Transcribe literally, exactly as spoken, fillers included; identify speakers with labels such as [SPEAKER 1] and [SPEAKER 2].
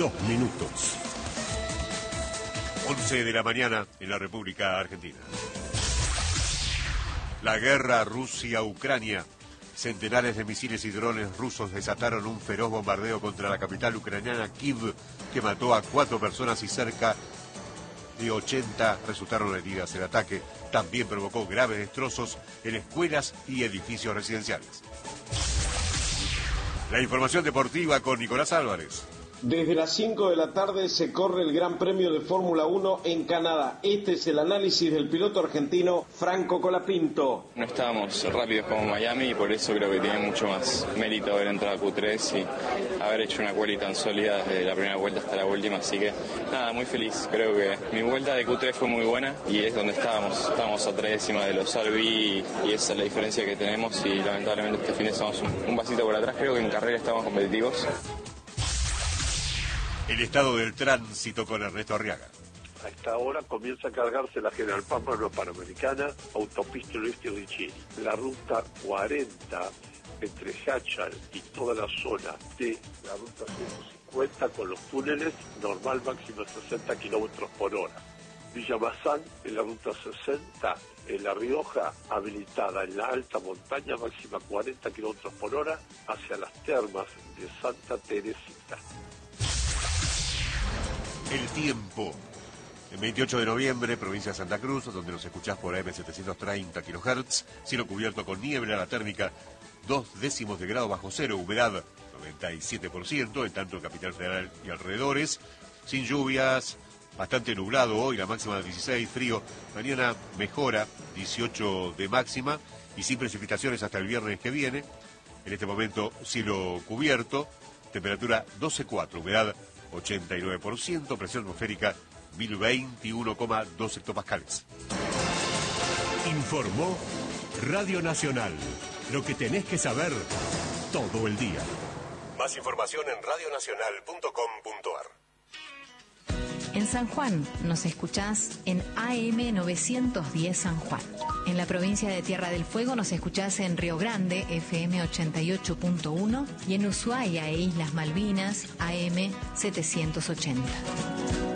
[SPEAKER 1] dos minutos.
[SPEAKER 2] once de la mañana en la República Argentina. La guerra Rusia-Ucrania. Centenares de misiles y drones rusos desataron un feroz bombardeo contra la capital ucraniana, Kiev, que mató a cuatro personas y cerca de ochenta resultaron heridas. El ataque también provocó graves destrozos en escuelas y edificios residenciales. La información deportiva con Nicolás Álvarez.
[SPEAKER 3] Desde las cinco de la tarde se corre el Gran Premio de Fórmula uno en Canadá. Este es el análisis del piloto argentino Franco Colapinto.
[SPEAKER 4] No estábamos rápidos como Miami y por eso creo que tiene mucho más mérito haber entrado a Q tres y haber hecho una quali tan sólida desde la primera vuelta hasta la última. Así que nada, muy feliz. Creo que mi vuelta de Q tres fue muy buena y es donde estábamos. Estábamos a tres décimas de los Albi y, y esa es la diferencia que tenemos y lamentablemente este fin de semana estamos un, un pasito por atrás. Creo que en carrera estamos competitivos.
[SPEAKER 2] El estado del tránsito con Ernesto Arriaga.
[SPEAKER 5] A esta hora comienza a cargarse la General Paz Panamericana, autopista Oeste Riccieri. La ruta cuarenta entre Hachal y toda la zona de la ruta ciento cincuenta con los túneles, normal máximo sesenta kilómetros por hora. Villa Mazán en la ruta sesenta, en La Rioja, habilitada en la alta montaña, máxima cuarenta kilómetros por hora, hacia las termas de Santa Teresita.
[SPEAKER 2] El tiempo. El veintiocho de noviembre, provincia de Santa Cruz, donde nos escuchás por A M setecientos treinta kilohertz, cielo cubierto con niebla, la térmica dos décimos de grado bajo cero, humedad noventa y siete por ciento, en tanto en Capital Federal y alrededores, sin lluvias, bastante nublado hoy, la máxima de dieciséis, frío, mañana mejora, dieciocho de máxima, y sin precipitaciones hasta el viernes que viene. En este momento, cielo cubierto, temperatura doce coma cuatro, humedad ochenta y nueve por ciento, presión atmosférica mil veintiuno coma dos hectopascales.
[SPEAKER 1] Informó Radio Nacional. Lo que tenés que saber todo el día.
[SPEAKER 2] Más información en radionacional punto com punto a r.
[SPEAKER 6] En San Juan nos escuchás en A M novecientos diez San Juan. En la provincia de Tierra del Fuego nos escuchás en Río Grande, F M ochenta y ocho punto uno, y en Ushuaia e Islas Malvinas, A M setecientos ochenta.